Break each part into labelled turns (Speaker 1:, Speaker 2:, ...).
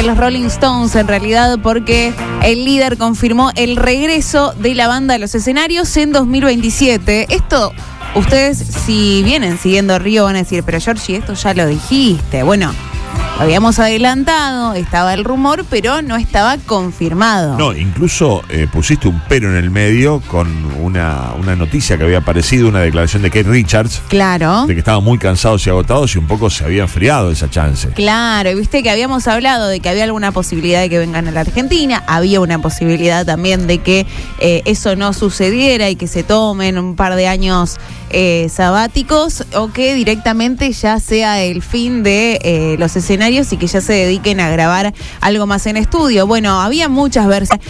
Speaker 1: de los Rolling Stones, en realidad, porque el líder confirmó el regreso de la banda a los escenarios en 2027. Esto, ustedes, si vienen siguiendo Río, van a decir, pero Georgie, esto ya lo dijiste. Bueno, lo habíamos adelantado, estaba el rumor, pero no estaba confirmado.
Speaker 2: No, incluso pusiste un pero en el medio con una noticia que había aparecido, una declaración de Keith Richards.
Speaker 1: Claro.
Speaker 2: De que estaban muy cansados y agotados y un poco se había enfriado esa chance.
Speaker 1: Claro, y viste que habíamos hablado de que había alguna posibilidad de que vengan a la Argentina, había una posibilidad también de que eso no sucediera y que se tomen un par de años sabáticos, o que directamente ya sea el fin de los escenarios y que ya se dediquen a grabar algo más en estudio. Bueno, había muchas versiones,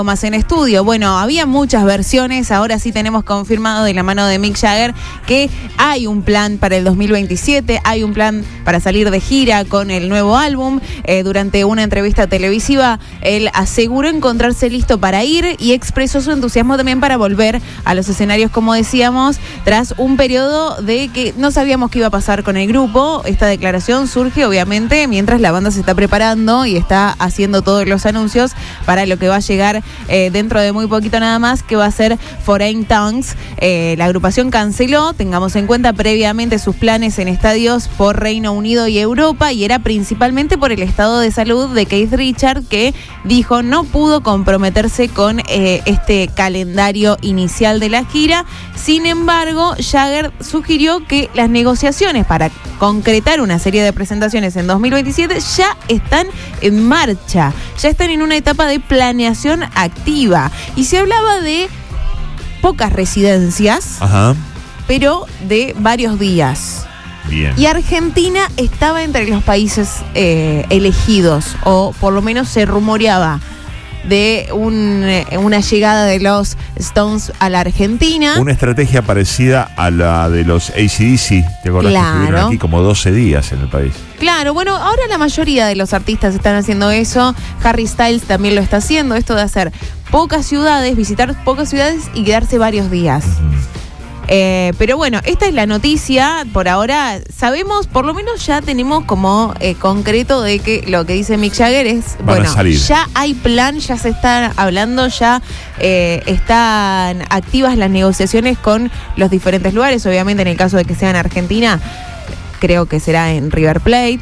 Speaker 1: ahora sí tenemos confirmado de la mano de Mick Jagger que hay un plan para el 2027, hay un plan para salir de gira con el nuevo álbum. Durante una entrevista televisiva, él aseguró encontrarse listo para ir y expresó su entusiasmo también para volver a los escenarios, como decíamos, tras un periodo de que no sabíamos qué iba a pasar con el grupo. Esta declaración surge obviamente mientras la banda se está preparando y está haciendo todos los anuncios para lo que va a llegar dentro de muy poquito nada más, que va a ser Foreign Tongues. La agrupación canceló, tengamos en cuenta, previamente sus planes en estadios por Reino Unido y Europa, y era principalmente por el estado de salud de Keith Richards, que dijo no pudo comprometerse con este calendario inicial de la gira. Sin embargo, Jagger sugirió que las negociaciones para concretar una serie de presentaciones en 2027 ya están en marcha, ya están en una etapa de planeación activa, y se hablaba de pocas residencias, pero de varios días.
Speaker 2: Bien.
Speaker 1: Y Argentina estaba entre los países elegidos, o por lo menos se rumoreaba de una llegada de los Stones a la Argentina.
Speaker 2: Una estrategia parecida a la de los AC/DC. ¿Te acordás?
Speaker 1: Claro.
Speaker 2: Que estuvieron aquí como 12 días en el país?
Speaker 1: Claro, bueno, ahora la mayoría de los artistas están haciendo eso. Harry Styles también lo está haciendo, esto de hacer pocas ciudades, visitar pocas ciudades y quedarse varios días. Pero bueno, esta es la noticia. Por ahora sabemos, por lo menos ya tenemos como concreto de que lo que dice Mick Jagger es, bueno, ya hay plan, ya se está hablando, ya están activas las negociaciones con los diferentes lugares. Obviamente en el caso de que sea en Argentina, creo que será en River Plate.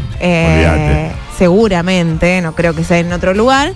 Speaker 1: Seguramente, no creo que sea en otro lugar.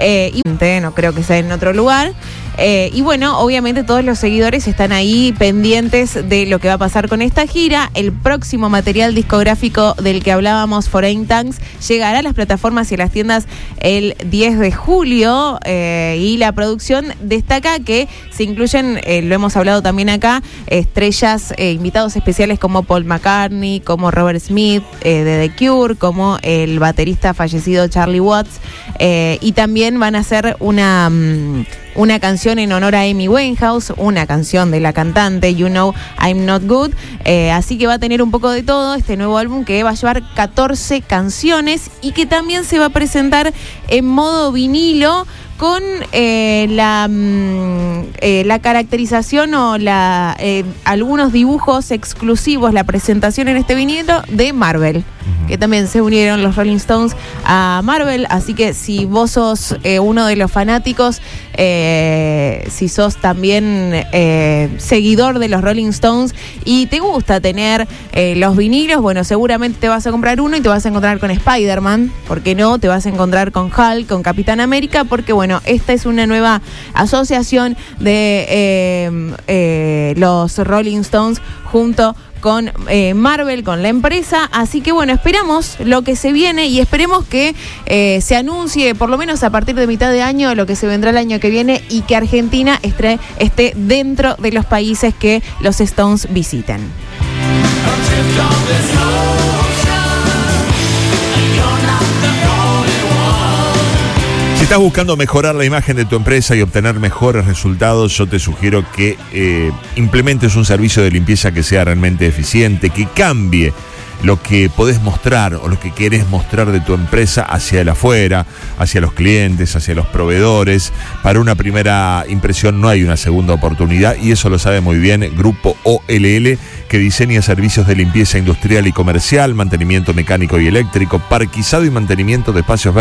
Speaker 1: Y bueno, obviamente todos los seguidores están ahí pendientes de lo que va a pasar con esta gira. El próximo material discográfico del que hablábamos, Foreign Tongues, llegará a las plataformas y a las tiendas el 10 de julio. Y la producción destaca que se incluyen, lo hemos hablado también acá, estrellas, invitados especiales como Paul McCartney, como Robert Smith de The Cure, como el baterista fallecido Charlie Watts. Y también van a hacer una canción en honor a Amy Winehouse, una canción de la cantante You Know I'm Not Good. Así que va a tener un poco de todo este nuevo álbum, que va a llevar 14 canciones y que también se va a presentar en modo vinilo, con la caracterización o algunos dibujos exclusivos, la presentación en este vinilo de Marvel, que también se unieron los Rolling Stones a Marvel. Así que si vos sos uno de los fanáticos, si sos también seguidor de los Rolling Stones y te gusta tener los vinilos, bueno, seguramente te vas a comprar uno y te vas a encontrar con Spider-Man. ¿Por qué no? Te vas a encontrar con Hulk, con Capitán América, porque bueno, esta es una nueva asociación de los Rolling Stones junto con Marvel, con la empresa. Así que bueno, esperamos lo que se viene y esperemos que se anuncie por lo menos a partir de mitad de año lo que se vendrá el año que viene, y que Argentina esté dentro de los países que los Stones visiten.
Speaker 2: Si estás buscando mejorar la imagen de tu empresa y obtener mejores resultados, yo te sugiero que implementes un servicio de limpieza que sea realmente eficiente, que cambie lo que podés mostrar o lo que querés mostrar de tu empresa hacia el afuera, hacia los clientes, hacia los proveedores. Para una primera impresión no hay una segunda oportunidad, y eso lo sabe muy bien Grupo OLL, que diseña servicios de limpieza industrial y comercial, mantenimiento mecánico y eléctrico, parquizado y mantenimiento de espacios verdes